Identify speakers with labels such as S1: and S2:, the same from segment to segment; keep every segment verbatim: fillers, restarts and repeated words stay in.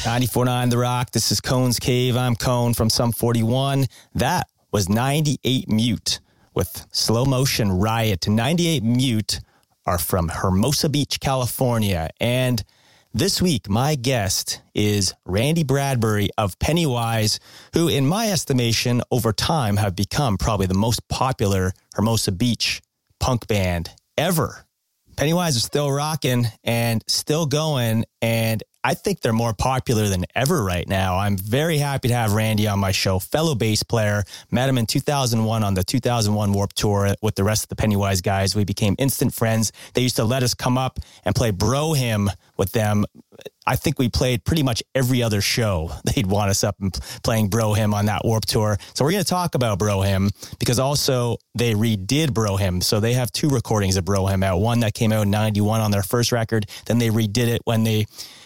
S1: ninety-four point nine The Rock. This is Cone's Cave. I'm Cone from Sum forty-one. That was ninety-eight Mute with Slow Motion Riot. ninety-eight Mute are from Hermosa Beach, California. And this week, my guest is Randy Bradbury of Pennywise, who, in my estimation, over time have become probably the most popular Hermosa Beach punk band ever. Pennywise is still rocking and still going, and I think they're more popular than ever right now. I'm very happy to have Randy on my show, fellow bass player. Met him in two thousand one on the two thousand one Warped Tour with the rest of the Pennywise guys. We became instant friends. They used to let us come up and play Bro Hymn with them. I think we played pretty much every other show. They'd want us up and playing Bro Hymn on that Warped Tour. So we're going to talk about Bro Hymn because also they redid Bro Hymn. So they have two recordings of Bro Hymn out. One that came out in ninety-one on their first record. Then they redid it when they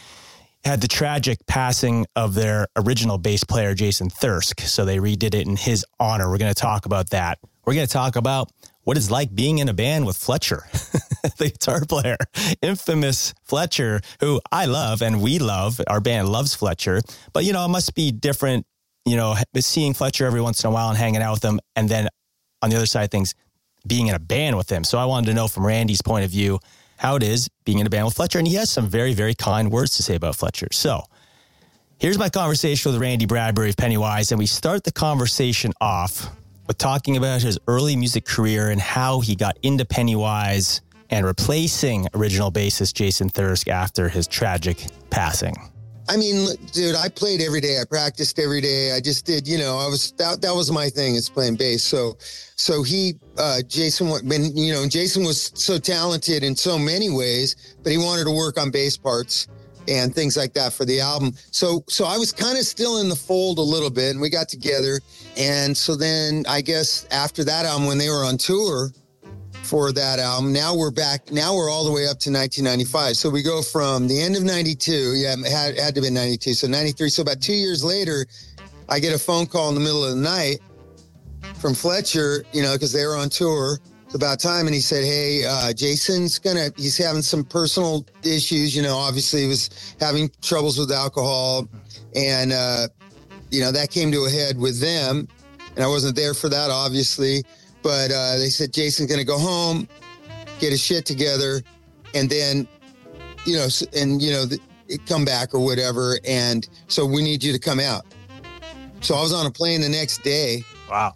S1: had the tragic passing of their original bass player, Jason Thirsk. So they redid it in his honor. We're going to talk about that. We're going to talk about what it's like being in a band with Fletcher, the guitar player, infamous Fletcher, who I love and we love. Our band loves Fletcher. But, you know, it must be different, you know, seeing Fletcher every once in a while and hanging out with him. And then on the other side of things, being in a band with him. So I wanted to know from Randy's point of view how it is being in a band with Fletcher. And he has some very, very kind words to say about Fletcher. So here's my conversation with Randy Bradbury of Pennywise. And we start the conversation off with talking about his early music career and how he got into Pennywise and replacing original bassist Jason Thirsk after his tragic passing.
S2: I mean, dude, I played every day. I practiced every day. I just did, you know, I was, that, that was my thing, is playing bass. So, so he, uh, Jason, when, you know, Jason was so talented in so many ways, but he wanted to work on bass parts and things like that for the album. So, so I was kind of still in the fold a little bit, and we got together. And so then I guess after that album, when they were on tour for that album, now we're back, now we're all the way up to nineteen ninety-five. So we go from the end of ninety-two, yeah, it had, had to be ninety-two, so ninety-three. So about two years later, I get a phone call in the middle of the night from Fletcher, you know, because they were on tour. It's about time. And he said, hey, uh, Jason's gonna, he's having some personal issues, you know, obviously he was having troubles with alcohol. And, uh, you know, that came to a head with them. And I wasn't there for that, obviously. But uh, they said, Jason's going to go home, get his shit together, and then, you know, and, you know, the, come back or whatever. And so we need you to come out. So I was on a plane the next day.
S1: Wow.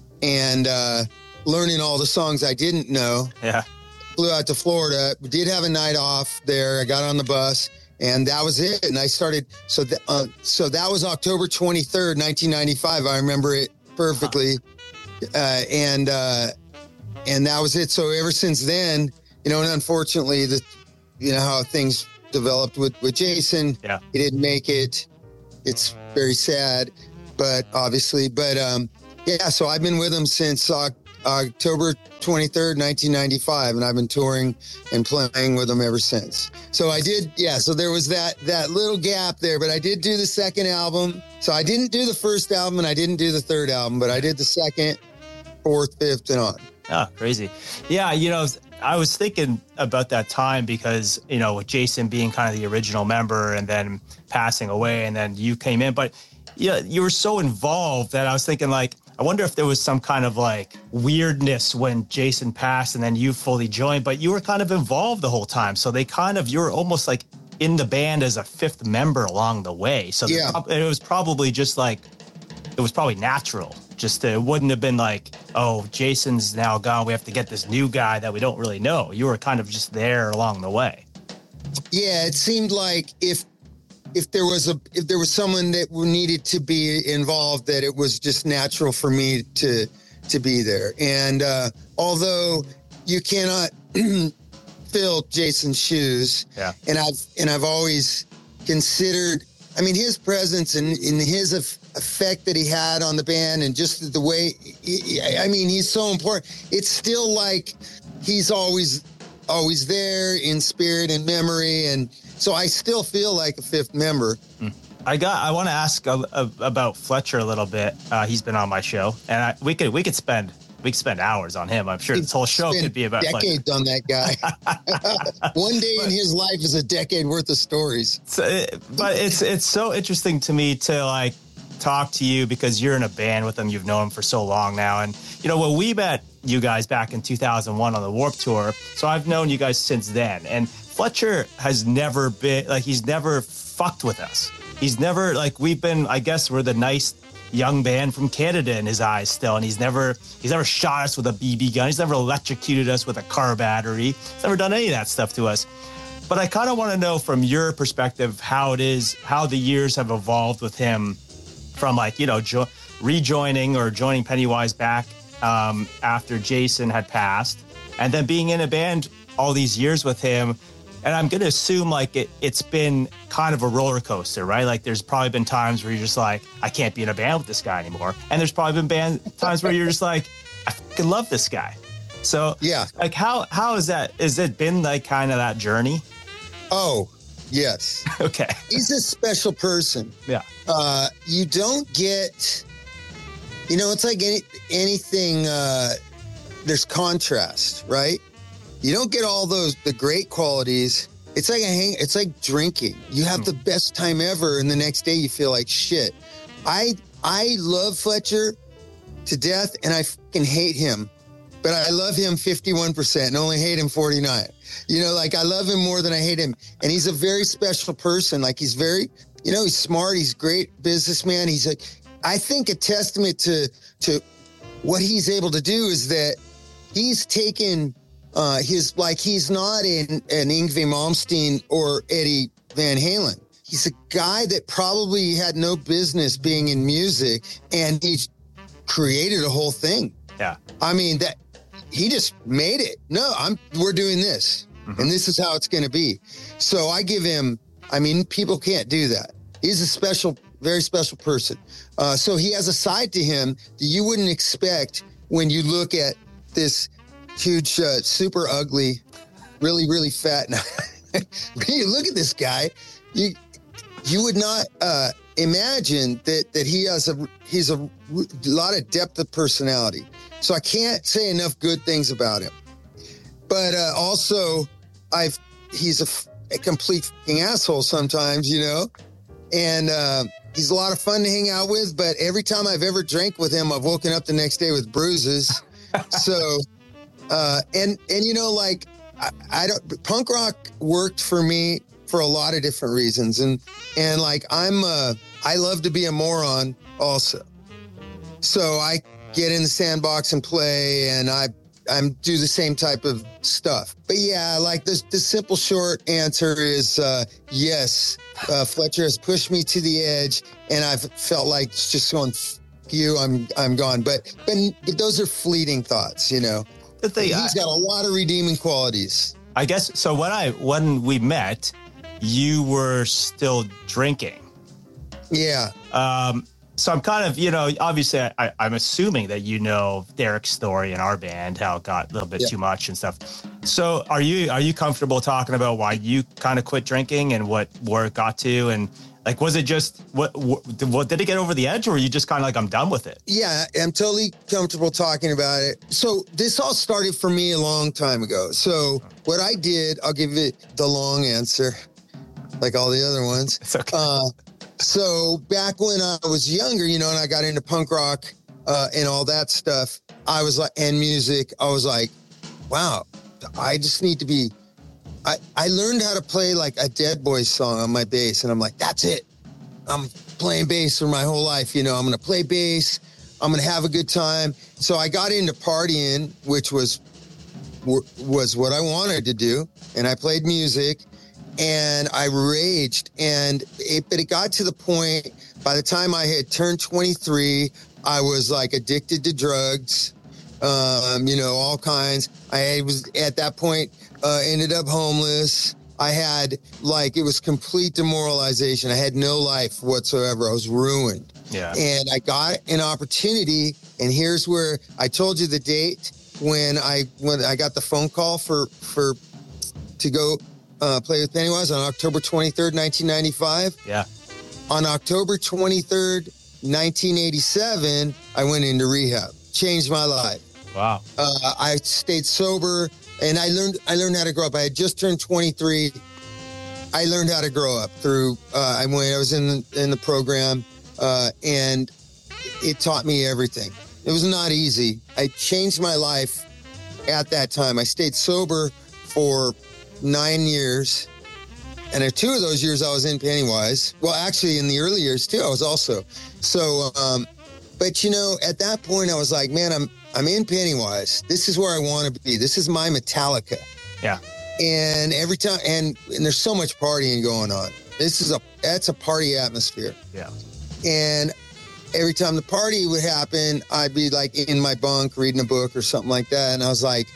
S2: And uh, learning all the songs I didn't know.
S1: Yeah.
S2: Flew out to Florida. We did have a night off there. I got on the bus, and that was it. And I started, so, th- uh, so that was October twenty-third, nineteen ninety-five. I remember it perfectly. Wow. Uh, and, uh, and that was it. So ever since then, you know, and unfortunately the, you know, how things developed with, with Jason,
S1: yeah.
S2: He didn't make it. It's very sad, but obviously, but, um, yeah, so I've been with him since uh, October twenty-third, nineteen ninety-five, and I've been touring and playing with him ever since. So I did, yeah, so there was that, that little gap there, but I did do the second album. So I didn't do the first album and I didn't do the third album, but I did the second, fourth, fifth, and on.
S1: Oh, crazy. Yeah, you know, I was thinking about that time because, you know, with Jason being kind of the original member and then passing away and then you came in, but yeah, you were so involved that I was thinking like, I wonder if there was some kind of like weirdness when Jason passed and then you fully joined, but you were kind of involved the whole time. So they kind of, you were almost like in the band as a fifth member along the way. So
S2: yeah.
S1: the, it was probably just like, it was probably natural. Just, it wouldn't have been like, oh, Jason's now gone, we have to get this new guy that we don't really know. You were kind of just there along the way.
S2: Yeah, it seemed like if if there was a if there was someone that needed to be involved, that it was just natural for me to to be there. And uh, although you cannot fill Jason's shoes,
S1: yeah,
S2: and I've and I've always considered, I mean, his presence and in his effect that he had on the band, and just the way, he, I mean, he's so important. It's still like he's always, always there in spirit and memory. And so I still feel like a fifth member.
S1: I got, I want to ask a, a, about Fletcher a little bit. Uh, he's been on my show, and I, we could, we could spend we could spend hours on him. I'm sure this whole show could be about
S2: decades
S1: Fletcher.
S2: on that guy. One day but, in his life is a decade worth of stories.
S1: So it, but it's it's so interesting to me to like talk to you because you're in a band with him. You've known him for so long now, and you know when we met you guys back in two thousand one on the Warped Tour. So I've known you guys since then, and Fletcher has never been like he's never fucked with us. He's never like we've been. I guess we're the nice young band from Canada in his eyes still, and he's never he's never shot us with a B B gun. He's never electrocuted us with a car battery. He's never done any of that stuff to us. But I kind of want to know from your perspective how it is, how the years have evolved with him from like, you know, jo- rejoining or joining Pennywise back um, after Jason had passed, and then being in a band all these years with him. And I'm going to assume like it, it's been kind of a roller coaster, right? Like there's probably been times where you're just like, I can't be in a band with this guy anymore. And there's probably been band times where you're just like, I fucking love this guy. So
S2: yeah,
S1: like how, how is that, has it been like kind of that journey?
S2: Oh, yes.
S1: Okay.
S2: He's a special person.
S1: Yeah.
S2: Uh, you don't get, you know, it's like any, anything, uh, there's contrast, right? You don't get all those, the great qualities. It's like a hang, it's like drinking. You have the best time ever, and the next day you feel like shit. I I love Fletcher to death, and I fucking hate him. But I love him fifty-one percent and only hate him forty-nine. You know, like I love him more than I hate him. And he's a very special person. Like he's very, you know, he's smart. He's a great businessman. He's like, I think a testament to to what he's able to do is that he's taken uh, his, like he's not an, an Yngwie Malmsteen or Eddie Van Halen. He's a guy that probably had no business being in music, and he created a whole thing.
S1: Yeah.
S2: I mean, that he just made it. No, I'm, we're doing this, mm-hmm. and this is how it's going to be. So I give him, I mean, people can't do that. He's a special, very special person. Uh, so he has a side to him that you wouldn't expect when you look at this huge, uh, super ugly, really, really fat. When you look at this guy, you you would not uh, imagine that that he has a he's a lot of depth of personality. So I can't say enough good things about him. But uh, also, I've he's a, a complete fucking asshole sometimes, you know, and uh, he's a lot of fun to hang out with. But every time I've ever drank with him, I've woken up the next day with bruises. so, uh, and and you know, like I, I don't punk rock worked for me for a lot of different reasons, and and like I'm uh, I love to be a moron also. So I get in the sandbox and play, and I I'm do the same type of stuff. But yeah, like the the simple short answer is uh, yes. Uh, Fletcher has pushed me to the edge, and I've felt like just going, F- you, I'm I'm gone. But but those are fleeting thoughts, you know.
S1: The thing,
S2: he's
S1: I,
S2: got a lot of redeeming qualities.
S1: I guess so. When I when we met, you were still drinking.
S2: Yeah.
S1: Um. So I'm kind of, you know, obviously I, I'm assuming that you know Derek's story in our band, how it got a little bit yeah. too much and stuff. So are you are you comfortable talking about why you kind of quit drinking and what where it got to, and like was it just what what, what did it get over the edge, or were you just kind of like I'm done with it?
S2: Yeah, I'm totally comfortable talking about it. So this all started for me a long time ago. So what I did, I'll give it the long answer, like all the other ones.
S1: It's okay.
S2: Uh, So back when I was younger, you know, and I got into punk rock uh, and all that stuff, I was like, and music, I was like, wow, I just need to be, I, I learned how to play like a Dead Boys song on my bass. And I'm like, that's it. I'm playing bass for my whole life. You know, I'm going to play bass. I'm going to have a good time. So I got into partying, which was, was what I wanted to do. And I played music. And I raged, and it, but it got to the point, by the time I had turned twenty-three, I was like addicted to drugs, um, you know, all kinds. I was at that point, uh, ended up homeless. I had like, it was complete demoralization. I had no life whatsoever. I was ruined.
S1: Yeah.
S2: And I got an opportunity, and here's where I told you the date when I, when I got the phone call for, for, to go, Uh, play with Pennywise on October twenty-third, nineteen ninety-five.
S1: Yeah.
S2: On October twenty-third, nineteen eighty-seven, I went into rehab. Changed my life.
S1: Wow.
S2: Uh, I stayed sober, and I learned I learned how to grow up. I had just turned twenty-three. I learned how to grow up through. Uh, I went. I was in in the program, uh, and it taught me everything. It was not easy. I changed my life at that time. I stayed sober for nine years. And in two of those years, I was in Pennywise. Well, actually, in the early years, too, I was also. So, um, but, you know, at that point, I was like, man, I'm I'm in Pennywise. This is where I want to be. This is my Metallica.
S1: Yeah.
S2: And every time, and, and there's so much partying going on. This is a, that's a party atmosphere.
S1: Yeah.
S2: And every time the party would happen, I'd be like in my bunk reading a book or something like that. And I was like,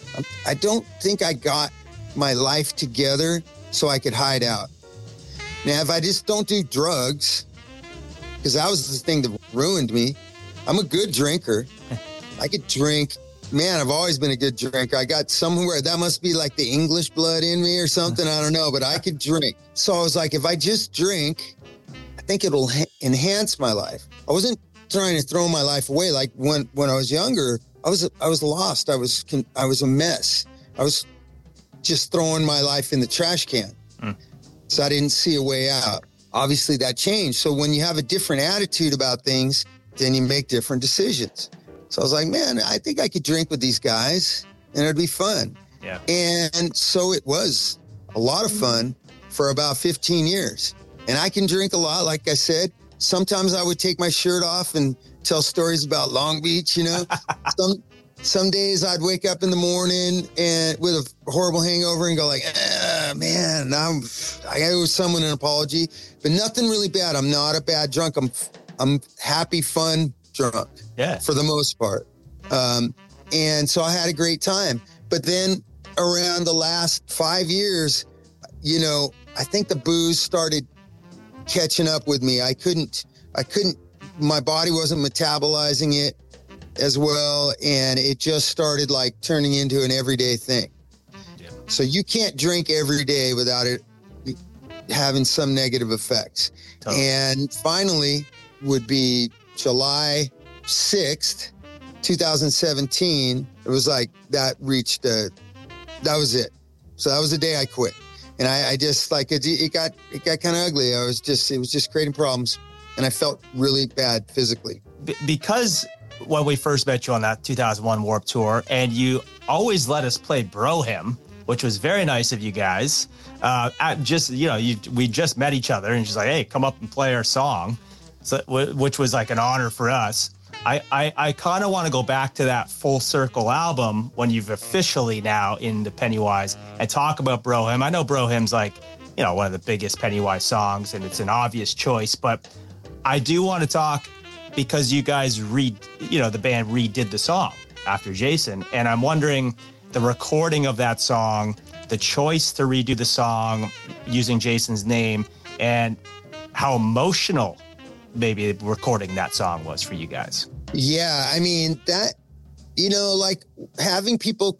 S2: I don't think I got my life together so I could hide out. Now, if I just don't do drugs, because that was the thing that ruined me. I'm a good drinker. I could drink. Man, I've always been a good drinker. I got somewhere, that must be like the English blood in me or something. I don't know, but I could drink. So I was like, if I just drink, I think it'll ha- enhance my life. I wasn't trying to throw my life away. Like when, when I was younger, I was, I was lost. I was, I was a mess. I was just throwing my life in the trash can. Mm. So I didn't see a way out. Obviously that changed. So when you have a different attitude about things, then you make different decisions. So I was like, man, I think I could drink with these guys and it'd be fun.
S1: Yeah.
S2: And so it was a lot of fun for about fifteen years. And I can drink a lot, like I said. Sometimes I would take my shirt off and tell stories about Long Beach, you know. Some some days I'd wake up in the morning and with a horrible hangover and go like, ah, man, I'm, I owe someone an apology. But nothing really bad. I'm not a bad drunk. I'm I'm happy, fun drunk.
S1: Yeah.
S2: For the most part. Um, and so I had a great time. But then around the last five years, you know, I think the booze started catching up with me. I couldn't, I couldn't, my body wasn't metabolizing it as well. And it just started like turning into an everyday thing. Yeah. So you can't drink every day without it having some negative effects. Totally. And finally would be July sixth, twenty seventeen. It was like that reached, uh, that was it. So that was the day I quit. And I, I just like, it, it got, it got kind of ugly. I was just, it was just creating problems. And I felt really bad physically.
S1: B- because when we first met you on that two thousand one Warped Tour, and you always let us play Bro Hymn, which was very nice of you guys. Uh, at just, you know, you, we just met each other and she's like, hey, come up and play our song. So, which was like an honor for us. I, I, I kind of want to go back to that Full Circle album when you've officially now in the Pennywise and talk about Bro Hymn. I know Bro Hymn's like, you know, one of the biggest Pennywise songs and it's an obvious choice, but I do want to talk because you guys re, you know, the band redid the song after Jason. And I'm wondering the recording of that song, the choice to redo the song using Jason's name, and how emotional maybe recording that song was for you guys.
S2: Yeah, I mean, that, you know, like having people